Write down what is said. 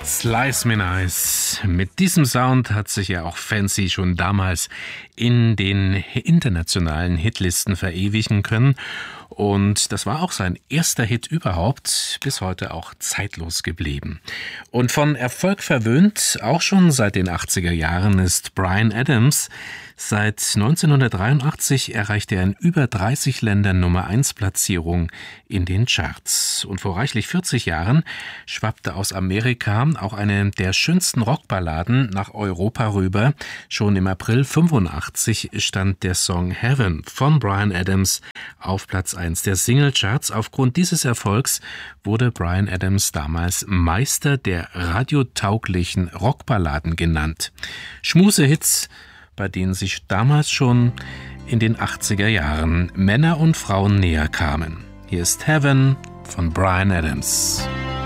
Slice Me Nice. Mit diesem Sound hat sich ja auch Fancy schon damals in den internationalen Hitlisten verewigen können. Und das war auch sein erster Hit überhaupt, bis heute auch zeitlos geblieben. Und von Erfolg verwöhnt, auch schon seit den 80er Jahren, ist Bryan Adams. Seit 1983 erreichte er in über 30 Ländern Nummer-1-Platzierung in den Charts. Und vor reichlich 40 Jahren schwappte aus Amerika auch eine der schönsten Rockballaden nach Europa rüber. Schon im April 85 stand der Song Heaven von Bryan Adams auf Platz 1 der Singlecharts. Aufgrund dieses Erfolgs wurde Bryan Adams damals Meister der radiotauglichen Rockballaden genannt. Schmusehits, bei denen sich damals schon in den 80er Jahren Männer und Frauen näher kamen. Hier ist Heaven von Bryan Adams.